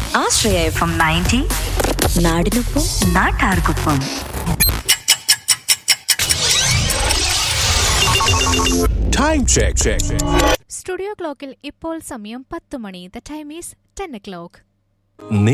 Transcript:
ആശ്രയ FM 90 നാടിനൊപ്പം നാട്ടാർക്കൊപ്പം. Time check. Studio ക്ലോക്കിൽ ഇപ്പോൾ സമയം 10 മണി. The time is 10 o'clock.